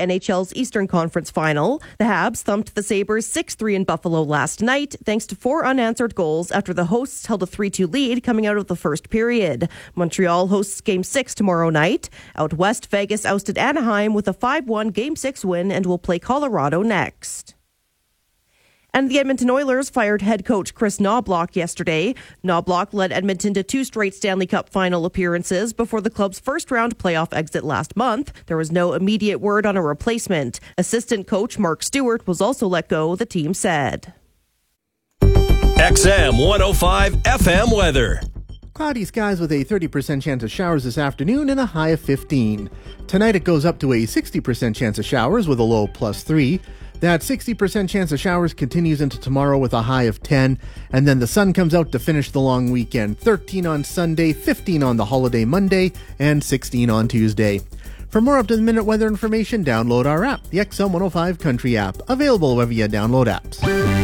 NHL's Eastern Conference Final. The Habs thumped the Sabres 6-3 in Buffalo last night, thanks to 4 unanswered goals after the hosts held a 3-2 lead coming out of the first period. Montreal hosts Game 6 tomorrow night. Out west, Vegas ousted Anaheim with a 5-1 Game 6 win and will play Colorado next. And the Edmonton Oilers fired head coach Chris Knoblauch yesterday. Knoblauch led Edmonton to 2 straight Stanley Cup final appearances before the club's first-round playoff exit last month. There was no immediate word on a replacement. Assistant coach Mark Stewart was also let go, the team said. XM 105 FM weather. Cloudy skies with a 30% chance of showers this afternoon and a high of 15. Tonight it goes up to a 60% chance of showers with a low +3. That 60% chance of showers continues into tomorrow with a high of 10, and then the sun comes out to finish the long weekend. 13 on Sunday, 15 on the holiday Monday, and 16 on Tuesday. For more up-to-the-minute weather information, download our app, the XM 105 Country app, available wherever you download apps.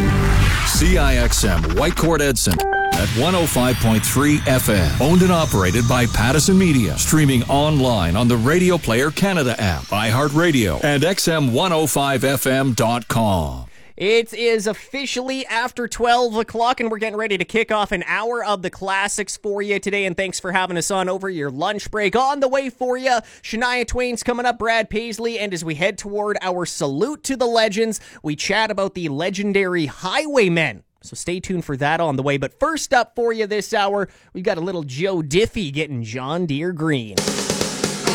CIXM Whitecourt Edson at 105.3 FM. Owned and operated by Pattison Media. Streaming online on the Radio Player Canada app, iHeartRadio, and XM105FM.com. It is officially after 12 o'clock, and we're getting ready to kick off an hour of the classics for you today, and thanks for having us on over your lunch break. On the way for you, Shania Twain's coming up, Brad Paisley, and as we head toward our salute to the legends, we chat about the legendary Highwaymen. So stay tuned for that on the way. But first up for you this hour, we've got a little Joe Diffie getting John Deere green.